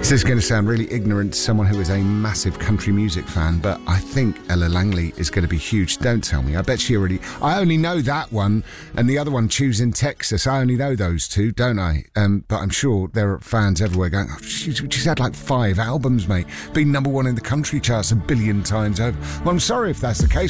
This is going to sound really ignorant to someone who is a massive country music fan, but I think Ella Langley is going to be huge. Don't tell me. I bet she already... I only know that one, and the other one, Choosing Texas. I only know those two, don't I? But I'm sure there are fans everywhere going, oh, she's had like 5 albums, mate. Been number 1 in the country charts a billion times over. Well, I'm sorry if that's the case.